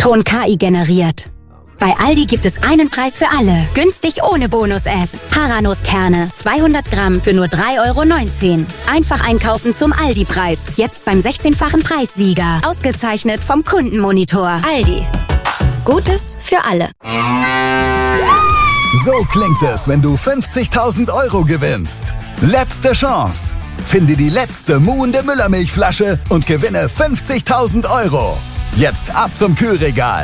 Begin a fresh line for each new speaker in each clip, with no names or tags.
Ton KI generiert. Bei Aldi gibt es einen Preis für alle. Günstig ohne Bonus-App. Paranuss-Kerne, 200 Gramm für nur 3,19 €. Einfach einkaufen zum Aldi-Preis. Jetzt beim 16-fachen Preissieger. Ausgezeichnet vom Kundenmonitor. Aldi. Gutes für alle.
So klingt es, wenn du 50.000 € gewinnst. Letzte Chance. Finde die letzte muhende Müllermilchflasche und gewinne 50.000 €. Jetzt ab zum Kühlregal.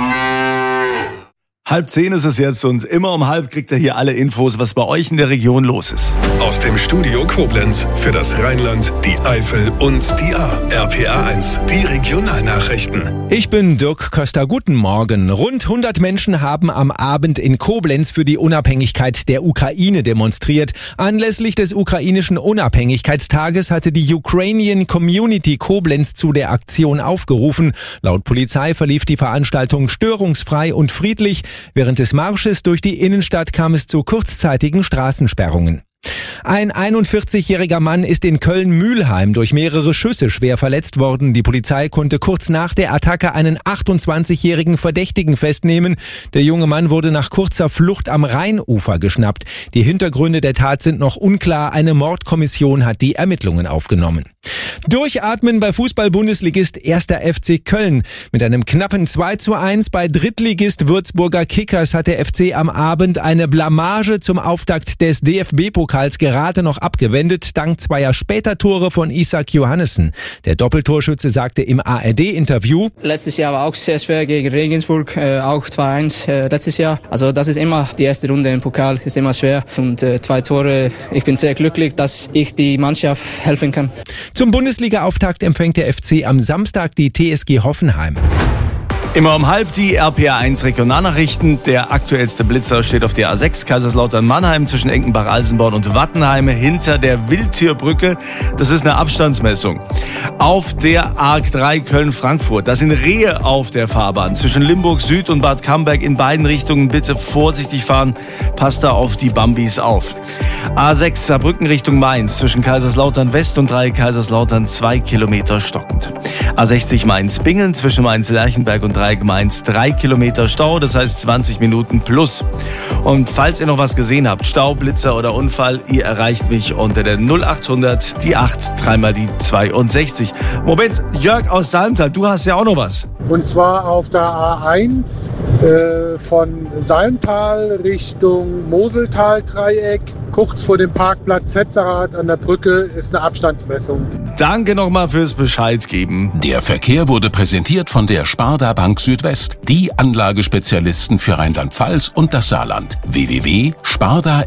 9:30 ist es jetzt und immer um 9:30 kriegt ihr hier alle Infos, was bei euch in der Region los ist.
Aus dem Studio Koblenz für das Rheinland, die Eifel und die Ahr. RPA 1, die Regionalnachrichten.
Ich bin Dirk Köster. Guten Morgen. Rund 100 Menschen haben am Abend in Koblenz für die Unabhängigkeit der Ukraine demonstriert. Anlässlich des ukrainischen Unabhängigkeitstages hatte die Ukrainian Community Koblenz zu der Aktion aufgerufen. Laut Polizei verlief die Veranstaltung störungsfrei und friedlich. Während des Marsches durch die Innenstadt kam es zu kurzzeitigen Straßensperrungen. Ein 41-jähriger Mann ist in Köln-Mühlheim durch mehrere Schüsse schwer verletzt worden. Die Polizei konnte kurz nach der Attacke einen 28-jährigen Verdächtigen festnehmen. Der junge Mann wurde nach kurzer Flucht am Rheinufer geschnappt. Die Hintergründe der Tat sind noch unklar. Eine Mordkommission hat die Ermittlungen aufgenommen. Durchatmen bei Fußball-Bundesligist 1. FC Köln. Mit einem knappen 2:1 bei Drittligist Würzburger Kickers hat der FC am Abend eine Blamage zum Auftakt des DFB-Pokals gerade noch abgewendet, dank zweier Spätertore von Isak Johannessen. Der Doppeltorschütze sagte im ARD-Interview:
Letztes Jahr war auch sehr schwer gegen Regensburg, auch 2:1 letztes Jahr. Also das ist immer, die erste Runde im Pokal ist immer schwer und 2 Tore. Ich bin sehr glücklich, dass ich die Mannschaft helfen kann.
Zum Bundesliga-Auftakt empfängt der FC am Samstag die TSG Hoffenheim.
Immer um 9:30 die RPA 1 Regionalnachrichten. Der aktuellste Blitzer steht auf der A6 Kaiserslautern-Mannheim zwischen Enkenbach-Alsenborn und Wattenheim hinter der Wildtierbrücke. Das ist eine Abstandsmessung. Auf der A3 Köln-Frankfurt, da sind Rehe auf der Fahrbahn zwischen Limburg Süd und Bad Camberg in beiden Richtungen. Bitte vorsichtig fahren, passt da auf die Bambis auf. A6 Saarbrücken Richtung Mainz zwischen Kaiserslautern West und Dreieck Kaiserslautern 2 Kilometer stockend. A60 Mainz-Bingen zwischen Mainz-Lerchenberg und Dreieck Mainz 3 Kilometer Stau, das heißt 20 Minuten plus. Und falls ihr noch was gesehen habt, Stau, Blitzer oder Unfall, ihr erreicht mich unter der 0800 die 8 dreimal die 62. Moment, Jörg aus Salmtal, du hast ja auch noch was.
Und zwar auf der A1 von Salmtal Richtung Moseltal-Dreieck. Kurz vor dem Parkplatz Hetzerat an der Brücke ist eine Abstandsmessung.
Danke nochmal fürs Bescheid geben.
Der Verkehr wurde präsentiert von der Sparda Bank Südwest, die Anlagespezialisten für Rheinland-Pfalz und das Saarland. www.sparda